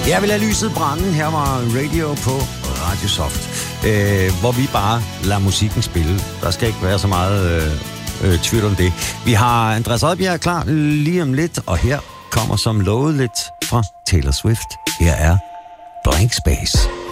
Jeg vil lade lyset brænde. Her var Radio på Radio Soft, hvor vi bare lader musikken spille. Der skal ikke være så meget tvivl om det. Vi har Andreas Oddbjerg klar lige om lidt, og her kommer som lovet lidt fra Taylor Swift. Her er Blank Space.